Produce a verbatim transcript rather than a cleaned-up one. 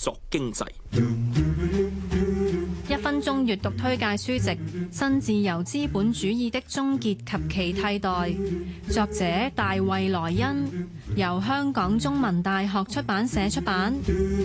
作經濟。 一分鐘閱讀推介書籍《新自由資本主義的終結及其替代》，作者大衛萊恩，由香港中文大學出版社出版。